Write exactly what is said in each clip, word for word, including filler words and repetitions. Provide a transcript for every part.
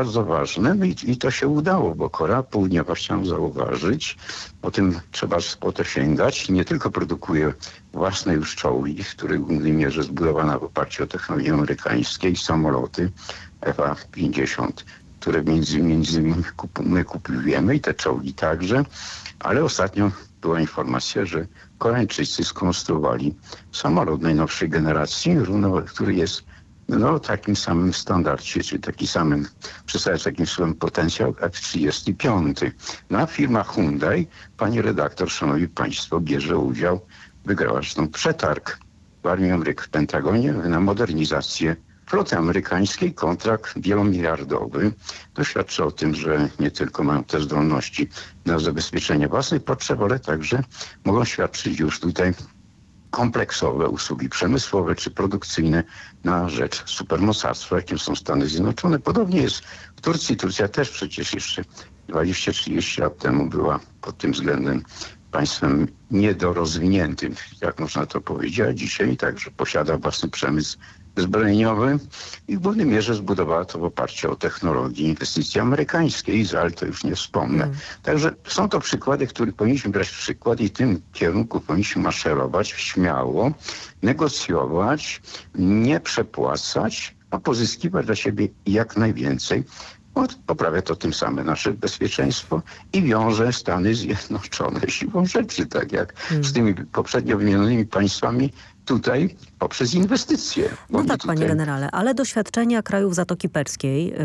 bardzo ważne i, i to się udało, bo Korea Południowa, chciałem zauważyć, o tym trzeba po to sięgać, nie tylko produkuje własne już czołgi, w których w głównej mierze zbudowana w oparciu o technologię amerykańską i samoloty F A pięćdziesiąt, które między, między innymi kup, my kupujemy i te czołgi także, ale ostatnio była informacja, że Koreańczycy skonstruowali samolot najnowszej generacji, który jest no, takim samym standardzie, czy taki samym, przedstawia takim samym potencjał F trzydzieści pięć. No a firma Hyundai, pani redaktor, szanowni państwo, bierze udział, wygrała zresztą przetarg w armii Ameryki, w Pentagonie na modernizację floty amerykańskiej, kontrakt wielomiliardowy. To świadczy o tym, że nie tylko mają te zdolności na zabezpieczenie własnych potrzeb, ale także mogą świadczyć już tutaj kompleksowe usługi przemysłowe czy produkcyjne na rzecz supermocarstwa, jakim są Stany Zjednoczone. Podobnie jest w Turcji. Turcja też przecież jeszcze dwadzieścia trzydzieści lat temu była pod tym względem państwem niedorozwiniętym, jak można to powiedzieć, a dzisiaj także posiada własny przemysł zbrojeniowy i w głównej mierze zbudowała to w oparciu o technologię inwestycji amerykańskiej. Izrael to już nie wspomnę. Mm. Także są to przykłady, których powinniśmy brać przykład i w tym kierunku powinniśmy maszerować śmiało, negocjować, nie przepłacać, a pozyskiwać dla siebie jak najwięcej. Poprawia to tym samym nasze bezpieczeństwo i wiąże Stany Zjednoczone siłą rzeczy, tak jak hmm. z tymi poprzednio wymienionymi państwami tutaj poprzez inwestycje. No tak, tutaj... panie generale, ale doświadczenia krajów Zatoki Perskiej yy,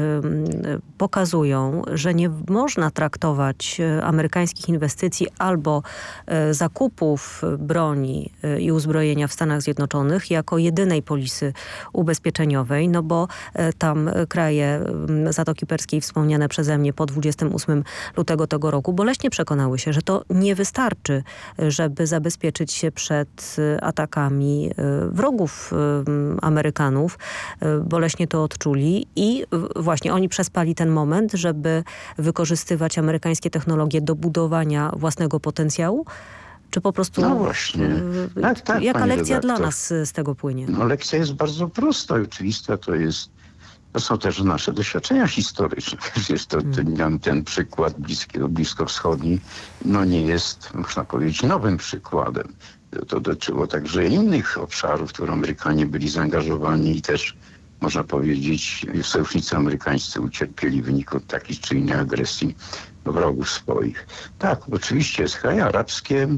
pokazują, że nie można traktować amerykańskich inwestycji albo yy, zakupów broni yy, i uzbrojenia w Stanach Zjednoczonych jako jedynej polisy ubezpieczeniowej, no bo yy, tam kraje yy, Zatoki Perskiej wspomniane przeze mnie po dwudziestego ósmego lutego tego roku boleśnie przekonały się, że to nie wystarczy, żeby zabezpieczyć się przed yy, atakami wrogów Amerykanów. Boleśnie to odczuli i właśnie oni przespali ten moment, żeby wykorzystywać amerykańskie technologie do budowania własnego potencjału? Czy po prostu... No właśnie. Tak, tak, jaka lekcja redaktor. dla nas z tego płynie? No lekcja jest bardzo prosta i oczywista. To jest To są też nasze doświadczenia historyczne. Przecież to, ten, ten przykład bliskiego, bliskowschodni no nie jest, można powiedzieć, nowym przykładem. To dotyczyło także innych obszarów, w które Amerykanie byli zaangażowani i też, można powiedzieć, sojusznicy amerykańscy ucierpieli w wyniku takiej czy innej agresji wrogów swoich. Tak, oczywiście kraje arabskie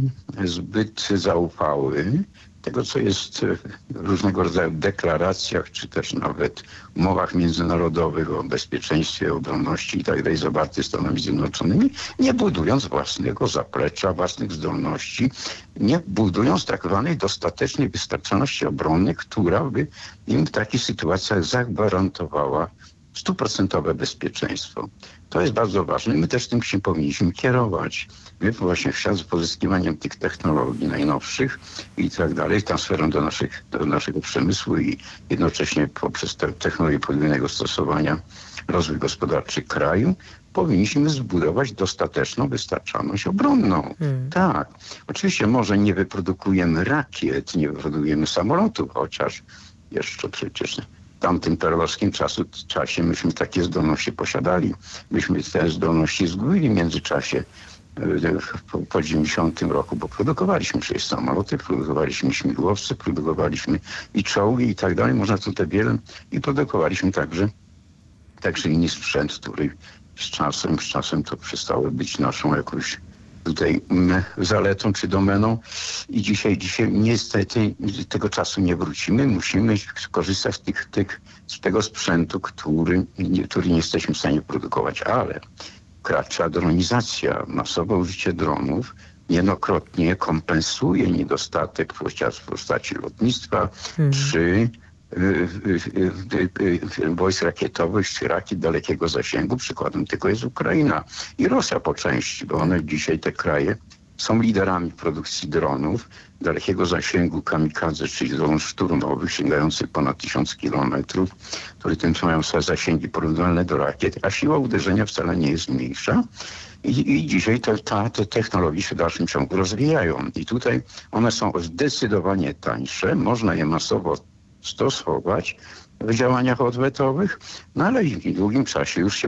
zbyt zaufały tego, co jest w różnego rodzaju deklaracjach, czy też nawet umowach międzynarodowych o bezpieczeństwie, obronności i tak dalej, zawartych z Stanami Zjednoczonymi, nie budując własnego zaplecza, własnych zdolności, nie budując tak zwanej dostatecznej wystarczalności obronnej, która by im w takich sytuacjach zagwarantowała stuprocentowe bezpieczeństwo. To jest bardzo ważne. My też tym się powinniśmy kierować. My właśnie w ślad z pozyskiwaniem tych technologii najnowszych i tak dalej, transferem do, naszych, do naszego przemysłu i jednocześnie poprzez te technologię podwójnego stosowania rozwój gospodarczy kraju, powinniśmy zbudować dostateczną wystarczalność obronną. Hmm. Tak. Oczywiście może nie wyprodukujemy rakiet, nie wyprodukujemy samolotów, chociaż jeszcze przecież w tamtym perelowskim czasu, czasie myśmy takie zdolności posiadali. Myśmy te zdolności zgubili w międzyczasie po, po dziewięćdziesiątym roku, bo produkowaliśmy przecież samoloty, produkowaliśmy śmigłowce, produkowaliśmy i czołgi i tak dalej. Można tutaj wiele i produkowaliśmy także, także inny sprzęt, który z czasem, z czasem to przestało być naszą jakąś tutaj zaletą czy domeną i dzisiaj, dzisiaj niestety tego czasu nie wrócimy. Musimy skorzystać z, tych, tych, z tego sprzętu, który, który nie jesteśmy w stanie produkować, ale wkracza dronizacja, masowe użycie dronów niejednokrotnie kompensuje niedostatek chociaż w postaci lotnictwa hmm. czy wojsk rakietowych czy rakiet dalekiego zasięgu. Przykładem tego jest Ukraina i Rosja po części, bo one dzisiaj, te kraje, są liderami produkcji dronów dalekiego zasięgu kamikadze, czyli dronów szturmowych sięgających ponad tysiąc kilometrów, które tym mają swoje zasięgi porównywalne do rakiet, a siła uderzenia wcale nie jest mniejsza. I, i dzisiaj te, ta, te technologie się w dalszym ciągu rozwijają. I tutaj one są zdecydowanie tańsze, można je masowo stosować w działaniach odwetowych, no ale w długim czasie już się